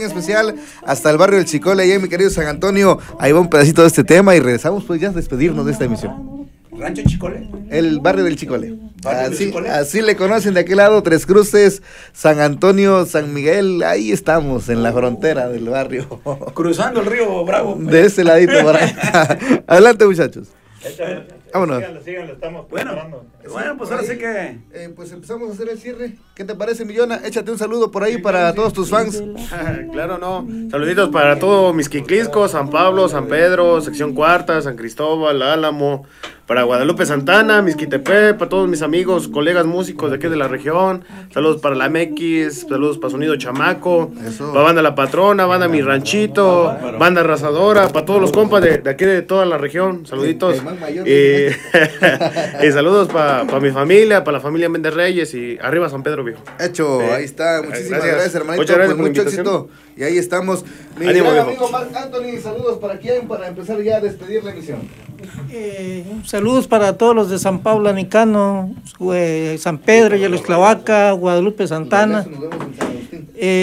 especial hasta el barrio del Chicole, allá mi querido San Antonio. Ahí va un pedacito de este tema y regresamos pues ya a despedirnos de esta emisión. ¿Rancho Chicole? El barrio del Chicole. Así le conocen de aquel lado, Tres Cruces, San Antonio, San Miguel, ahí estamos, en la frontera del barrio. Cruzando el río Bravo. De ese ladito por ahí. Adelante, muchachos. Vámonos. Síganle, estamos preparando. Bueno, pues ahora sí que... pues empezamos a hacer el cierre. ¿Qué te parece, Millona? Échate un saludo por ahí para todos tus fans. Claro, no. Saluditos para todos mis Quicliscos, San Pablo, San Pedro, Sección Cuarta, San Cristóbal, Álamo, para Guadalupe Santana, Misquitepec, para todos mis amigos, colegas músicos de aquí de la región. Saludos para la MX, saludos para Sonido Chamaco, para Banda La Patrona, Banda Mi Ranchito, Banda Arrasadora, para todos los compas de aquí de toda la región. Saluditos. Y saludos para mi familia, para la familia Méndez Reyes y arriba San Pedro, viejo. Hecho, ahí está. Muchísimas gracias, hermanito. Muchas gracias por por mucho la invitación. éxito. Y ahí estamos. Mi Ánimo, gran viejo. amigo Marc Anthony, saludos para quién, para empezar ya a despedir la emisión. Saludos para todos los de San Pablo Anicano, San Pedro, Yelosclavaca, Guadalupe Santana. Nos vemos en San Agustín.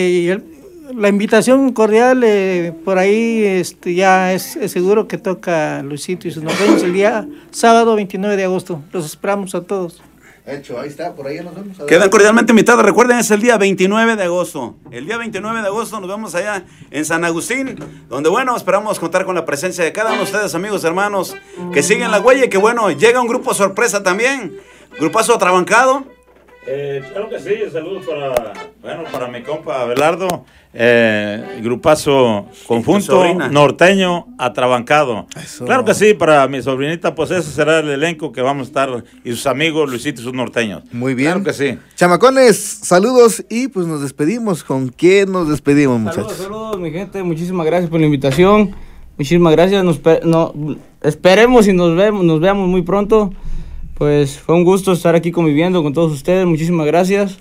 La invitación cordial, por ahí ya es seguro que toca Luisito y sus norteños el día sábado 29 de agosto. Los esperamos a todos. Hecho, ahí está, por ahí nos vemos. Quedan cordialmente invitados, recuerden, es el día 29 de agosto. El día 29 de agosto nos vemos allá en San Agustín, donde, bueno, esperamos contar con la presencia de cada uno de ustedes, amigos, hermanos, que siguen la huella y que, bueno, llega un grupo sorpresa también, grupazo atrabancado. Claro que sí, saludos para mi compa Abelardo, grupazo conjunto norteño atrabancado. Eso. Claro que sí, para mi sobrinita, pues ese será el elenco que vamos a estar, y sus amigos Luisito y sus norteños. Muy bien. Claro que sí. Chamacones, saludos y pues nos despedimos. ¿Con quién nos despedimos, muchachos? Saludos, mi gente, muchísimas gracias por la invitación. Muchísimas gracias, esperemos y nos veamos muy pronto. Pues fue un gusto estar aquí conviviendo con todos ustedes, muchísimas gracias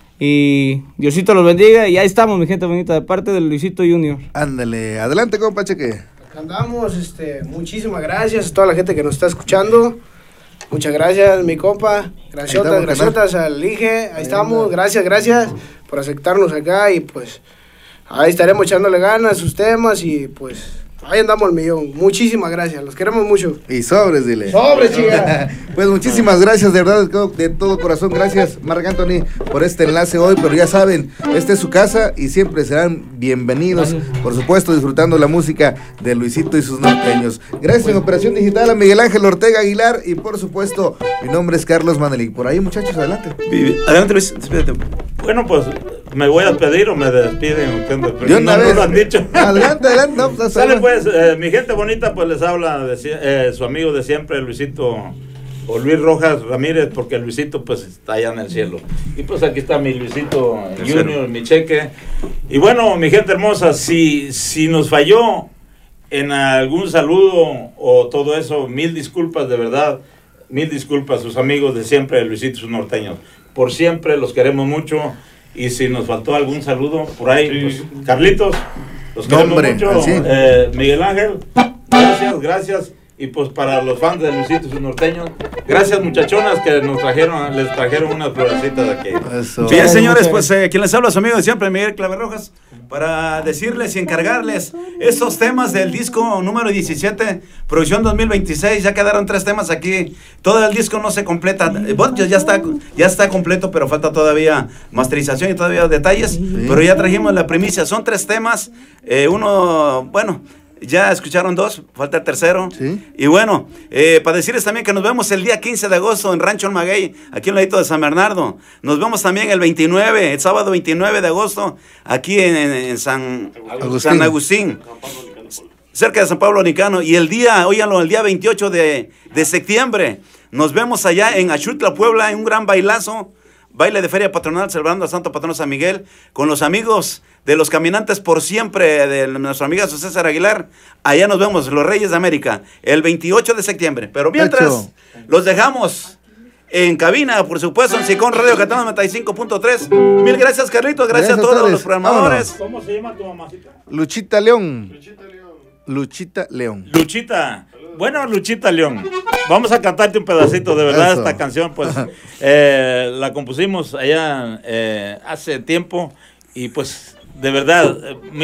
y Diosito los bendiga y ahí estamos, mi gente bonita, de parte de Luisito Junior. Ándale, adelante, compa Cheque. Acá andamos, muchísimas gracias a toda la gente que nos está escuchando, muchas gracias mi compa, graciotas al Lige, ahí estamos, gracias por aceptarnos acá y pues ahí estaremos echándole ganas a sus temas y pues... Ahí andamos al millón. Muchísimas gracias. Los queremos mucho. Y sobres, dile. Sobres, chica. Pues muchísimas gracias, de verdad, de todo corazón. Gracias, Marc Anthony, por este enlace hoy. Pero ya saben, esta es su casa y siempre serán bienvenidos. Gracias. Por supuesto, disfrutando la música de Luisito y sus norteños. Gracias en Operación Digital a Miguel Ángel Ortega Aguilar. Y por supuesto, mi nombre es Carlos Manelik. Por ahí, muchachos, adelante. Adelante, Luis, despídete. Bueno, pues, ¿me voy a despedir o me despiden? Yo una vez. No lo han dicho. Adelante. No, pues, sale pues, mi gente bonita, pues les habla su amigo de siempre, Luisito, o Luis Rojas Ramírez, porque Luisito pues está allá en el cielo. Y pues aquí está mi Luisito Junior, mi Cheque. Y bueno, mi gente hermosa, si nos falló en algún saludo o todo eso, mil disculpas, de verdad, mil disculpas, sus amigos de siempre, Luisito y sus norteños. Por siempre los queremos mucho. Y si nos faltó algún saludo por ahí, pues, Carlitos, los queremos mucho. Miguel Ángel, gracias. Y pues para los fans de Luisito y sus norteños, gracias muchachonas que les trajeron unas florecitas de aquí. Eso. Bien, señores, pues quien les habla, su amigo de siempre, Miguel Claverrojas, para decirles y encargarles estos temas del disco número 17, producción 2026. Ya quedaron 3 temas aquí. Todo el disco no se completa. Bueno, ya está completo, pero falta todavía masterización y todavía detalles. Sí. Pero ya trajimos la primicia. Son 3 temas. Ya escucharon 2, falta el tercero. ¿Sí? Y bueno, para decirles también que nos vemos el día 15 de agosto en Rancho El Maguey, aquí en el ladito de San Bernardo. Nos vemos también el sábado 29 de agosto, aquí en San Agustín, cerca de San Pablo Anicano. Y el día 28 de septiembre, nos vemos allá en Axutla, Puebla, en un gran bailazo. Baile de feria patronal celebrando al Santo Patrono San Miguel con los amigos de los Caminantes por Siempre de nuestra amiga César Aguilar. Allá nos vemos, los Reyes de América, el 28 de septiembre. Pero mientras, los dejamos en cabina, por supuesto, en Sicón Radio Catán 95.3. Mil gracias, Carlitos, gracias a todos los programadores. ¿Cómo se llama tu mamacita? Luchita León. Luchita León. Bueno, Luchita León, vamos a cantarte un pedacito, de verdad. Eso. Esta canción, pues, la compusimos allá hace tiempo y pues, de verdad,